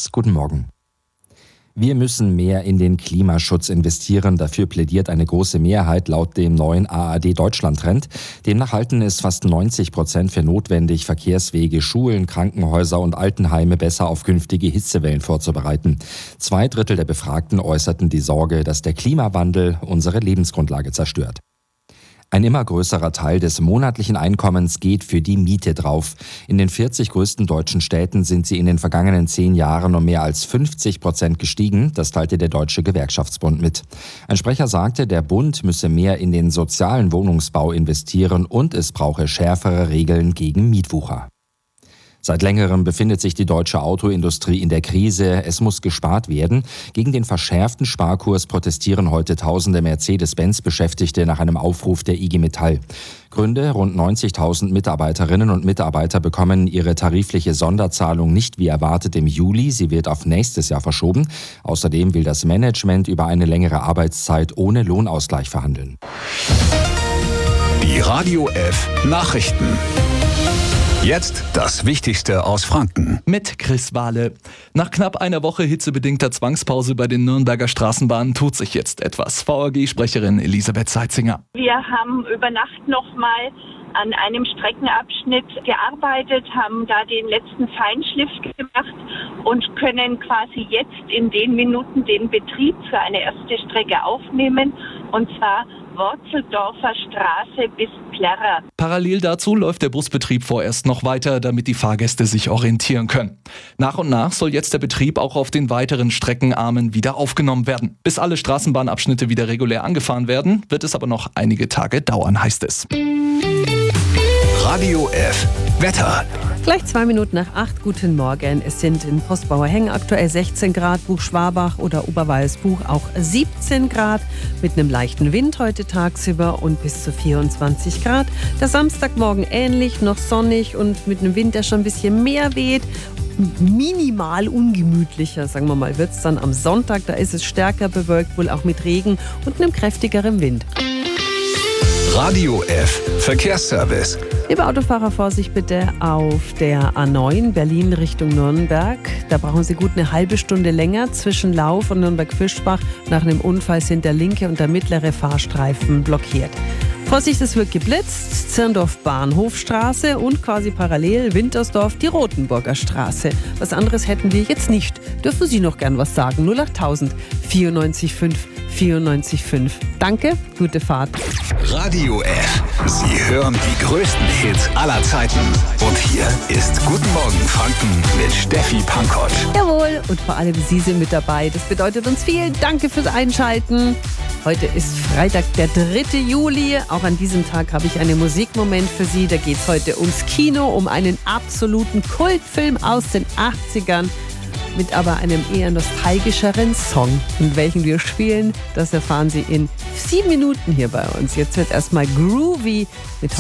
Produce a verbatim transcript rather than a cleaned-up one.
Schmitz. Guten Morgen. Wir müssen mehr in den Klimaschutz investieren. Dafür plädiert eine große Mehrheit laut dem neuen A R D-Deutschland-Trend. Demnach halten es fast neunzig Prozent für notwendig, Verkehrswege, Schulen, Krankenhäuser und Altenheime besser auf künftige Hitzewellen vorzubereiten. Zwei Drittel der Befragten äußerten die Sorge, dass der Klimawandel unsere Lebensgrundlage zerstört. Ein immer größerer Teil des monatlichen Einkommens geht für die Miete drauf. In den vierzig größten deutschen Städten sind sie in den vergangenen zehn Jahren um mehr als fünfzig Prozent gestiegen. Das teilte der Deutsche Gewerkschaftsbund mit. Ein Sprecher sagte, der Bund müsse mehr in den sozialen Wohnungsbau investieren und es brauche schärfere Regeln gegen Mietwucher. Seit längerem befindet sich die deutsche Autoindustrie in der Krise. Es muss gespart werden. Gegen den verschärften Sparkurs protestieren heute tausende Mercedes-Benz-Beschäftigte nach einem Aufruf der I G Metall. Gründe: rund neunzigtausend Mitarbeiterinnen und Mitarbeiter bekommen ihre tarifliche Sonderzahlung nicht wie erwartet im Juli. Sie wird auf nächstes Jahr verschoben. Außerdem will das Management über eine längere Arbeitszeit ohne Lohnausgleich verhandeln. Die Radio F Nachrichten. Jetzt das Wichtigste aus Franken. Mit Chris Wahle. Nach knapp einer Woche hitzebedingter Zwangspause bei den Nürnberger Straßenbahnen tut sich jetzt etwas. V A G-Sprecherin Elisabeth Seitzinger. Wir haben über Nacht nochmal an einem Streckenabschnitt gearbeitet, haben da den letzten Feinschliff gemacht und können quasi jetzt in den Minuten den Betrieb für eine erste Strecke aufnehmen, und zwar Worzeldorfer Straße bis Plärrer. Parallel dazu läuft der Busbetrieb vorerst noch weiter, damit die Fahrgäste sich orientieren können. Nach und nach soll jetzt der Betrieb auch auf den weiteren Streckenarmen wieder aufgenommen werden. Bis alle Straßenbahnabschnitte wieder regulär angefahren werden, wird es aber noch einige Tage dauern, heißt es. Radio F Wetter. Gleich zwei Minuten nach acht. Guten Morgen. Es sind in Postbauer Hengen aktuell sechzehn Grad, Buch-Schwabach oder Oberwalsbuch auch siebzehn Grad mit einem leichten Wind heute tagsüber und bis zu vierundzwanzig Grad. Der Samstagmorgen ähnlich, noch sonnig und mit einem Wind, der schon ein bisschen mehr weht. Minimal ungemütlicher, sagen wir mal, wird es dann am Sonntag. Da ist es stärker bewölkt, wohl auch mit Regen und einem kräftigeren Wind. Radio F Verkehrsservice. Liebe Autofahrer, Vorsicht bitte auf der A neun Berlin Richtung Nürnberg. Da brauchen Sie gut eine halbe Stunde länger. Zwischen Lauf und Nürnberg-Fischbach nach einem Unfall sind der linke und der mittlere Fahrstreifen blockiert. Vorsicht, es wird geblitzt. Zirndorf-Bahnhofstraße und quasi parallel Wintersdorf die Rotenburger Straße. Was anderes hätten wir jetzt nicht. Dürfen Sie noch gern was sagen? null acht tausend vierundneunzig fünf vierundneunzig fünf. Danke, gute Fahrt. Radio F. Sie hören die größten Hits aller Zeiten. Und hier ist Guten Morgen Franken mit Steffi Pankott. Jawohl, und vor allem Sie sind mit dabei. Das bedeutet uns viel. Danke fürs Einschalten. Heute ist Freitag, der dritte Juli. Auch an diesem Tag habe ich einen Musikmoment für Sie. Da geht es heute ums Kino, um einen absoluten Kultfilm aus den achtzigern. Mit aber einem eher nostalgischeren Song. Und welchen wir spielen, das erfahren Sie in sieben Minuten hier bei uns. Jetzt wird erstmal Groovy mit